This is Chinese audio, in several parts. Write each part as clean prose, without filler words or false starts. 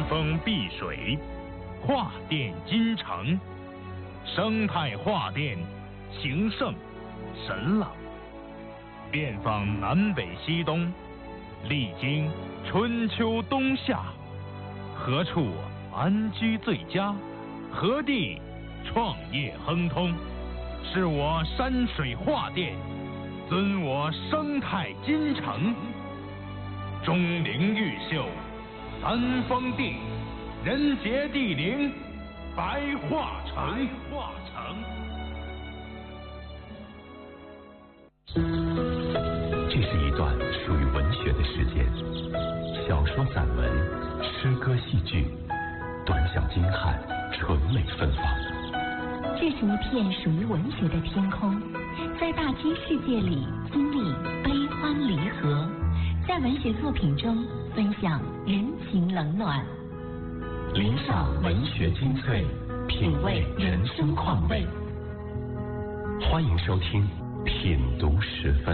风碧水，画电金城，生态画电，情圣神朗，遍访南北西东，历经春秋冬夏，何处安居最佳？何地创业亨通？是我山水画电，尊我生态金城。钟灵毓秀，三峰地，人杰地灵，白化城。 这是一段属于文学的时间，小说、散文、诗歌、戏剧，短小精悍，纯美芬芳。 这是一片属于文学的天空，在大千世界里经历悲欢离合，在文学作品中分享人情冷暖， 聆赏文学精粹，品味人生况味。欢迎收听品读时分。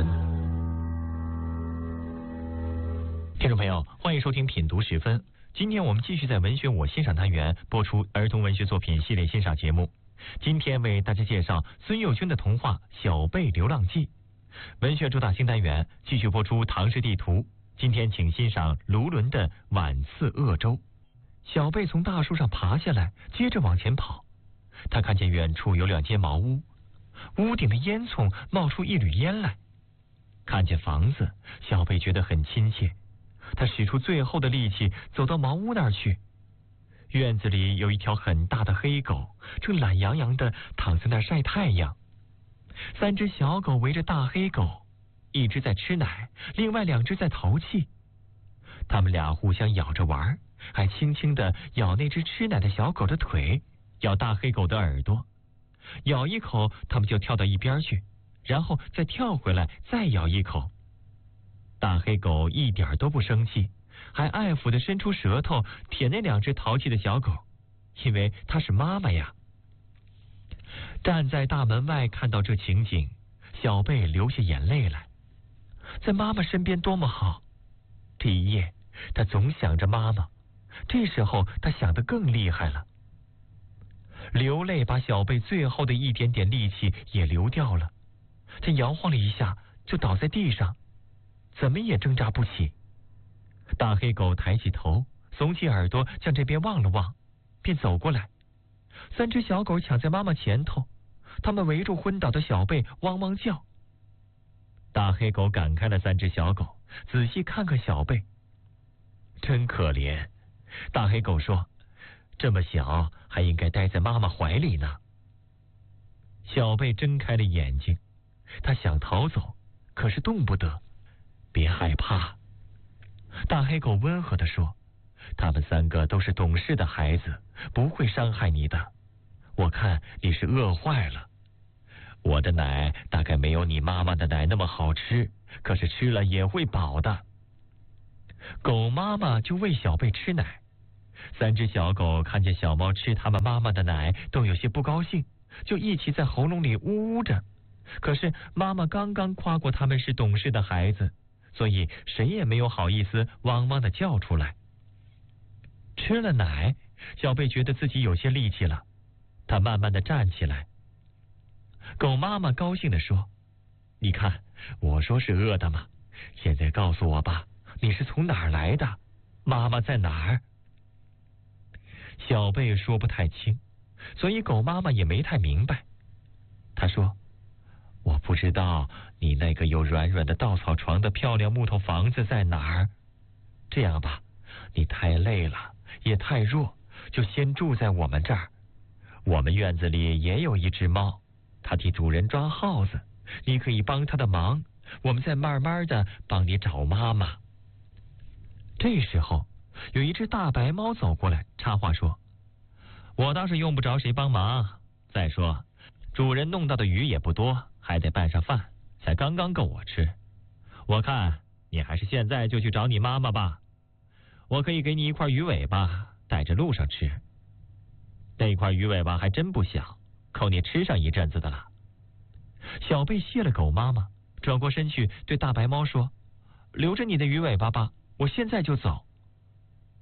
听众朋友，欢迎收听品读时分。今天我们继续在文学我欣赏单元播出儿童文学作品系列欣赏节目。今天为大家介绍孙幼军的童话《小贝流浪记》。文学主打新单元继续播出唐诗地图。今天请欣赏卢纶的《晚次鄂州》。小贝从大树上爬下来，接着往前跑。他看见远处有两间茅屋，屋顶的烟囱冒出一缕烟来。看见房子，小贝觉得很亲切。他使出最后的力气走到茅屋那儿去。院子里有一条很大的黑狗，正懒洋洋地躺在那儿晒太阳。三只小狗围着大黑狗，一只在吃奶，另外两只在淘气。它们俩互相咬着玩，还轻轻地咬那只吃奶的小狗的腿，咬大黑狗的耳朵。咬一口，它们就跳到一边去，然后再跳回来，再咬一口。大黑狗一点都不生气，还爱抚地伸出舌头舔那两只淘气的小狗，因为它是妈妈呀。站在大门外看到这情景，小贝流下眼泪来。在妈妈身边多么好！这一夜，他总想着妈妈。这时候，他想得更厉害了。流泪把小贝最后的一点点力气也流掉了。他摇晃了一下，就倒在地上，怎么也挣扎不起。大黑狗抬起头，耸起耳朵向这边望了望，便走过来。三只小狗抢在妈妈前头，它们围住昏倒的小贝，汪汪叫。大黑狗赶开了三只小狗，仔细看看小贝，真可怜。大黑狗说：“这么小，还应该待在妈妈怀里呢。”小贝睁开了眼睛，他想逃走，可是动不得。别害怕，大黑狗温和地说，他们三个都是懂事的孩子，不会伤害你的。我看你是饿坏了。我的奶大概没有你妈妈的奶那么好吃，可是吃了也会饱的。狗妈妈就喂小贝吃奶。三只小狗看见小猫吃它们妈妈的奶，都有些不高兴，就一起在喉咙里呜呜着。可是妈妈刚刚夸过他们是懂事的孩子，所以谁也没有好意思汪汪地叫出来。吃了奶，小贝觉得自己有些力气了，他慢慢地站起来。狗妈妈高兴地说：“你看，我说是饿的吗？现在告诉我吧，你是从哪儿来的？妈妈在哪儿？”小贝说不太清，所以狗妈妈也没太明白。他说：“我不知道你那个有软软的稻草床的漂亮木头房子在哪儿。这样吧，你太累了，也太弱，就先住在我们这儿。我们院子里也有一只猫，它替主人抓耗子，你可以帮它的忙，我们再慢慢的帮你找妈妈。”这时候，有一只大白猫走过来，插话说：“我倒是用不着谁帮忙。再说，主人弄到的鱼也不多，还得拌上饭，才刚刚够我吃。我看你还是现在就去找你妈妈吧。我可以给你一块鱼尾巴，带着路上吃。那块鱼尾巴还真不小，够你吃上一阵子的了。”小贝谢了狗妈妈，转过身去对大白猫说：“留着你的鱼尾巴吧，我现在就走。”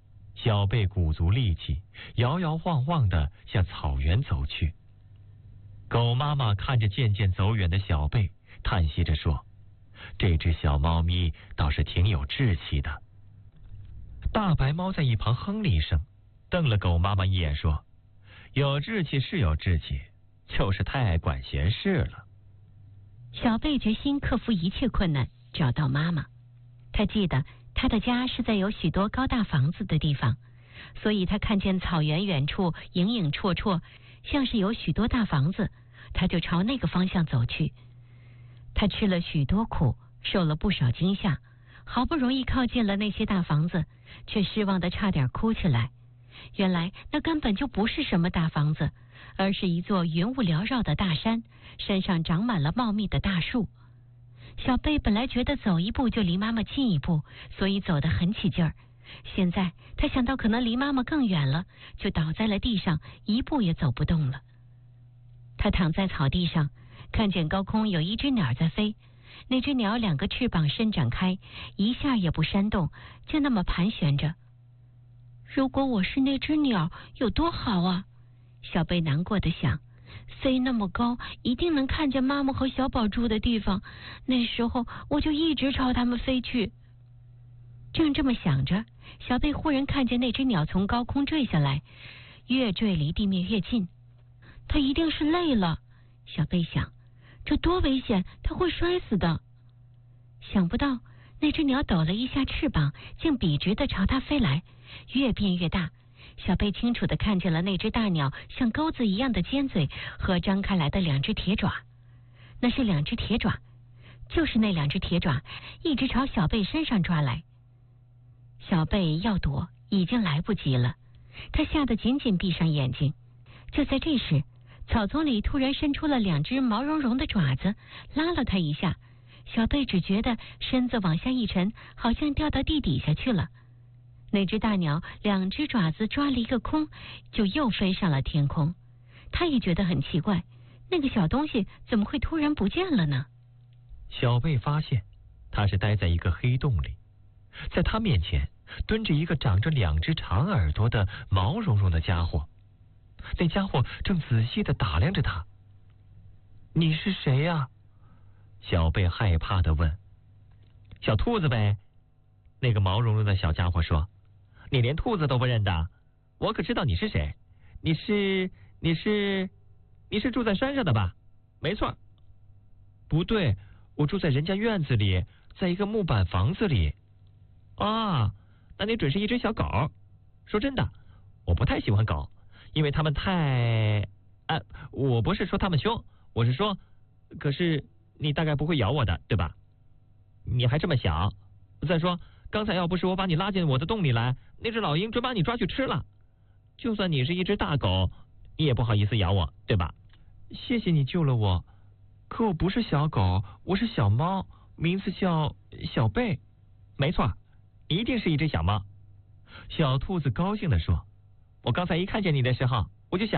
小贝鼓足力气，摇摇晃晃地向草原走去。狗妈妈看着渐渐走远的小贝，叹息着说：“这只小猫咪倒是挺有志气的。”大白猫在一旁哼了一声，瞪了狗妈妈一眼说：“有志气是有志气，就是太爱管闲事了。” 小贝决心克服一切困难，找到妈妈。他记得他的家是在有许多高大房子的地方，所以他看见草原远处影影绰绰，像是有许多大房子，他就朝那个方向走去。他吃了许多苦，受了不少惊吓，好不容易靠近了那些大房子，却失望的差点哭起来。原来那根本就不是什么大房子，而是一座云雾缭绕的大山，山上长满了茂密的大树。小贝本来觉得走一步就离妈妈近一步，所以走得很起劲儿。现在他想到可能离妈妈更远了，就倒在了地上，一步也走不动了。他躺在草地上，看见高空有一只鸟在飞，那只鸟两个翅膀伸展开，一下也不扇动，就那么盘旋着。如果我是那只鸟，有多好啊！小贝难过的想，飞那么高，一定能看见妈妈和小宝住的地方，那时候我就一直朝他们飞去。正这么想着，小贝忽然看见那只鸟从高空坠下来，越坠离地面越近。它一定是累了，小贝想，这多危险，它会摔死的。想不到那只鸟抖了一下翅膀，竟笔直地朝它飞来，越变越大。小贝清楚地看见了那只大鸟像钩子一样的尖嘴和张开来的两只铁爪。那是两只铁爪，就是那两只铁爪一直朝小贝身上抓来。小贝要躲已经来不及了，他吓得紧紧闭上眼睛。就在这时，草丛里突然伸出了两只毛茸茸的爪子，拉了他一下。小贝只觉得身子往下一沉，好像掉到地底下去了。那只大鸟两只爪子抓了一个空，就又飞上了天空。他也觉得很奇怪，那个小东西怎么会突然不见了呢？ 小贝发现他是待在一个黑洞里，在他面前蹲着一个长着两只长耳朵的毛茸茸的家伙。那家伙正仔细地打量着他。你是谁呀？小贝害怕地问。小兔子呗。那个毛茸茸的小家伙说。你连兔子都不认得？我可知道你是谁。你是住在山上的吧？没错。不对，我住在人家院子里，在一个木板房子里。啊，那你准是一只小狗。说真的，我不太喜欢狗，因为他们太……我不是说他们凶，我是说，可是你大概不会咬我的，对吧？你还这么小。再说，刚才要不是我把你拉进我的洞里来，那只老鹰准把你抓去吃了。就算你是一只大狗，你也不好意思咬我，对吧？谢谢你救了我，可我不是小狗，我是小猫，名字叫小贝。没错，一定是一只小猫。小兔子高兴地说，我刚才一看见你的时候，我就想